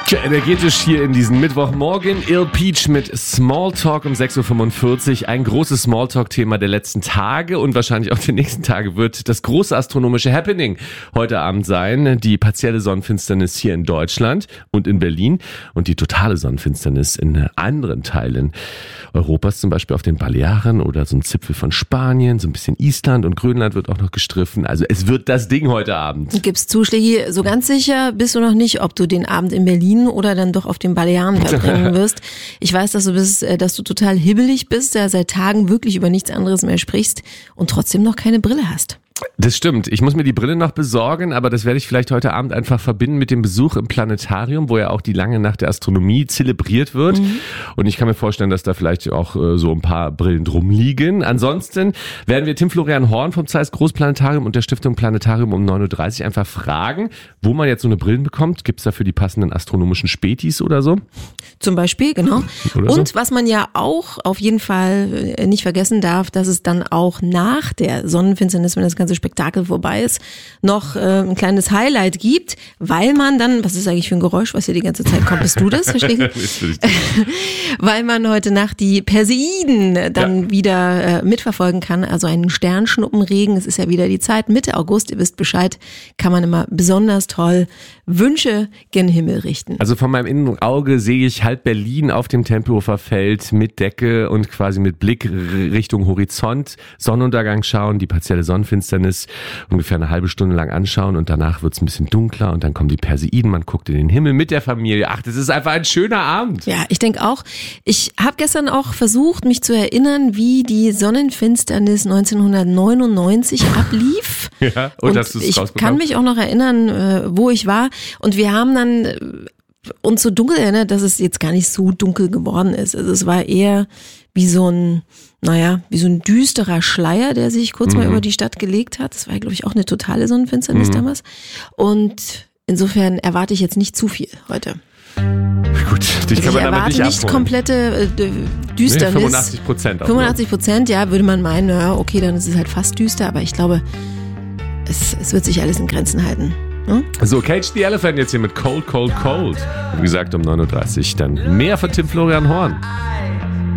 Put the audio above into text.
Tja, energetisch hier in diesen Mittwochmorgen. Ill Peach mit Smalltalk um 6.45 Uhr. Ein großes Smalltalk-Thema der letzten Tage und wahrscheinlich auch der nächsten Tage wird das große astronomische Happening heute Abend sein. Die partielle Sonnenfinsternis hier in Deutschland und in Berlin und die totale Sonnenfinsternis in anderen Teilen Europas, zum Beispiel auf den Balearen oder so ein Zipfel von Spanien, so ein bisschen Island und Grönland wird auch noch gestriffen. Also es wird das Ding heute Abend. Gibt's Zuschläge? So ganz sicher bist du noch nicht, ob du den Abend in Berlin oder dann doch auf den Balearen verbringen wirst. Ich weiß, dass du total hibbelig bist, ja, seit Tagen wirklich über nichts anderes mehr sprichst und trotzdem noch keine Brille hast. Das stimmt. Ich muss mir die Brille noch besorgen, aber das werde ich vielleicht heute Abend einfach verbinden mit dem Besuch im Planetarium, wo ja auch die lange Nacht der Astronomie zelebriert wird. Und ich kann mir vorstellen, dass da vielleicht auch so ein paar Brillen drum liegen. Ansonsten werden wir Tim Florian Horn vom Zeiss Großplanetarium und der Stiftung Planetarium um 9.30 Uhr einfach fragen, wo man jetzt so eine Brillen bekommt. Gibt es dafür die passenden astronomischen Spätis oder so? Zum Beispiel, genau. Und was man ja auch auf jeden Fall nicht vergessen darf, dass es dann auch nach der Sonnenfinsternis, wenn das ganze Spektakel vorbei ist, noch ein kleines Highlight gibt, weil man dann, was ist eigentlich für ein Geräusch, was hier die ganze Zeit kommt, bist du das, Herr Schlegel? Weil man heute Nacht die Perseiden dann wieder mitverfolgen kann, also einen Sternschnuppenregen, es ist ja wieder die Zeit, Mitte August, ihr wisst Bescheid, kann man immer besonders toll Wünsche gen Himmel richten. Also von meinem inneren Auge sehe ich halb Berlin auf dem Tempelhofer Feld mit Decke und quasi mit Blick Richtung Horizont, Sonnenuntergang schauen, die partielle Sonnenfinsternis ungefähr eine halbe Stunde lang anschauen und danach wird es ein bisschen dunkler und dann kommen die Perseiden, man guckt in den Himmel mit der Familie. Ach, das ist einfach ein schöner Abend. Ja, ich denke auch. Ich habe gestern auch versucht, mich zu erinnern, wie die Sonnenfinsternis 1999 ablief. Ja, und hast du es rausbekommen? Ich kann mich auch noch erinnern, wo ich war und wir haben dann uns so dunkel erinnert, dass es jetzt gar nicht so dunkel geworden ist. Also es war eher wie so ein düsterer Schleier, der sich kurz mal über die Stadt gelegt hat. Das war, glaube ich, auch eine totale Sonnenfinsternis damals. Und insofern erwarte ich jetzt nicht zu viel heute. Gut, dich kann man damit nicht abholen. Nicht komplette Düsternis. 85%. 85%, ja, würde man meinen, ja, okay, dann ist es halt fast düster, aber ich glaube, es wird sich alles in Grenzen halten. So, Cage the Elephant jetzt hier mit Cold, Cold, Cold. Wie gesagt, um 9.30 Uhr dann mehr von Tim Florian Horn.